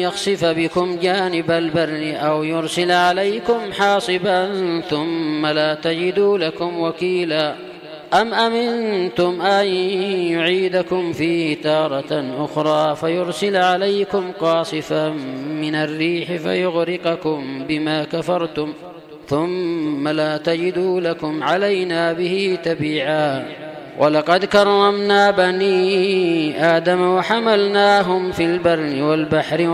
يخسف بكم جانب البر أو يرسل عليكم حاصبا ثم لا تجدوا لكم وكيلا أم أمنتم أن يعيدكم فيه تارة أخرى فيرسل عليكم قاصفا من الريح فيغرقكم بما كفرتم ثم لا تجدوا لكم علينا به تبيعا ولقد كرمنا بني آدم وحملناهم في البر والبحر